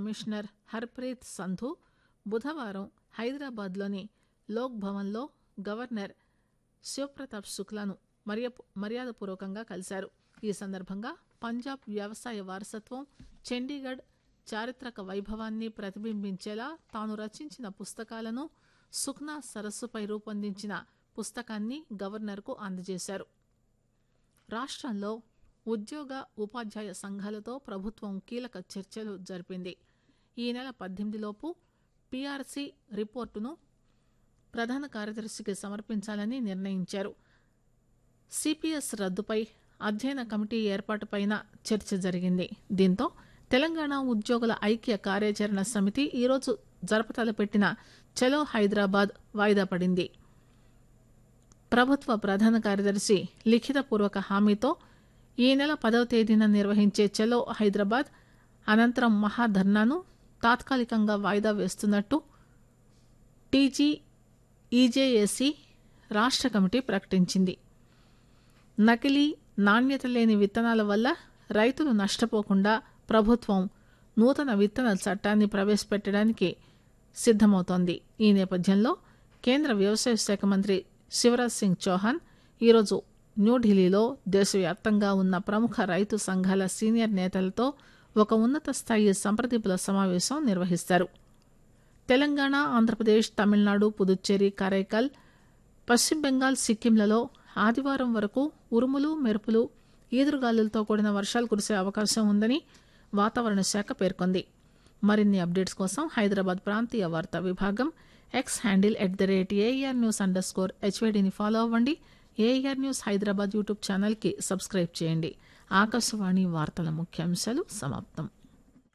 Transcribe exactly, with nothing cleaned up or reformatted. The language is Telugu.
కమిషనర్ హర్ప్రీత్ సంధు బుధవారం హైదరాబాద్లోని లోక్ భవన్లో గవర్నర్ శివప్రతాప్ శుక్లాను మర్యాదపూర్వకంగా కలిశారు. ఈ సందర్భంగా పంజాబ్ వ్యవసాయ వారసత్వం, చండీగఢ్ చారిత్రక వైభవాన్ని ప్రతిబింబించేలా తాను రచించిన పుస్తకాలను, సుఖ్నా సరస్సుపై రూపొందించిన పుస్తకాన్ని గవర్నర్కు అందజేశారు. రాష్ట్రంలో ఉద్యోగ ఉపాధ్యాయ సంఘాలతో ప్రభుత్వం కీలక చర్చలు జరిపింది. ఈ నెల పద్దెనిమిదిలోపు పీఆర్సీ రిపోర్టును ప్రధాన కార్యదర్శికి సమర్పించాలని నిర్ణయించారు. సిపిఎస్ రద్దుపై అధ్యయన కమిటీ ఏర్పాటుపైన చర్చ జరిగింది. దీంతో తెలంగాణ ఉద్యోగుల ఐక్య కార్యాచరణ సమితి ఈరోజు జరపతలపెట్టిన చలో హైదరాబాద్ వాయిదా పడింది. ప్రభుత్వ ప్రధాన కార్యదర్శి లిఖితపూర్వక హామీతో ఈ నెల పదవ తేదీన నిర్వహించే చలో హైదరాబాద్ అనంతరం మహాధర్నాను తాత్కాలికంగా వాయిదా వేస్తున్నట్టు టీజీ ఈజేఏసీ రాష్ట్ర కమిటీ ప్రకటించింది. నకిలీ, నాణ్యత లేని విత్తనాల వల్ల రైతులు నష్టపోకుండా ప్రభుత్వం నూతన విత్తన చట్టాన్ని ప్రవేశపెట్టడానికి సిద్దమవుతోంది. ఈ నేపథ్యంలో కేంద్ర వ్యవసాయ శాఖ మంత్రి శివరాజ్ సింగ్ చౌహాన్ ఈరోజు న్యూఢిల్లీలో దేశవ్యాప్తంగా ఉన్న ప్రముఖ రైతు సంఘాల సీనియర్ నేతలతో ఒక ఉన్నత స్థాయి సంప్రదింపుల సమావేశం నిర్వహిస్తారు. తెలంగాణ, ఆంధ్రప్రదేశ్, తమిళనాడు, పుదుచ్చేరి, కరైకల్, పశ్చిమ బెంగాల్, సిక్కింలలో ఆదివారం వరకు ఉరుములు, మెరుపులు, ఈదురుగాలులతో కూడిన వర్షాలు కురిసే అవకాశం ఉందని వాతావరణ శాఖ పేర్కొంది. మరిన్ని అప్డేట్స్ కోసం హైదరాబాద్ ప్రాంతీయ వార్తా విభాగం X handle at the rate AR news under score హెచ్వైడీని follow అవ్వండి. ఏఆర్ న్యూస్ హైదరాబాద్ యూట్యూబ్ ఛానల్కి సబ్స్క్రైబ్ చేయండి. ఆకాశవాణి వార్తల ముఖ్యాంశాలు సమాప్తం.